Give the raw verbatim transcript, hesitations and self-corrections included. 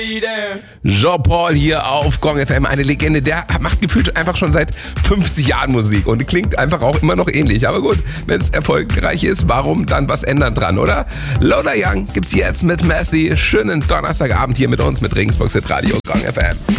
Jean-Paul hier auf Gong F M, eine Legende, der macht gefühlt einfach schon seit fünfzig Jahren Musik und klingt einfach auch immer noch ähnlich. Aber gut, wenn es erfolgreich ist, warum dann was ändern dran, oder? Loader Young gibt's jetzt mit Messi. Schönen Donnerstagabend hier mit uns, mit Regensburg Hit Radio Gong F M.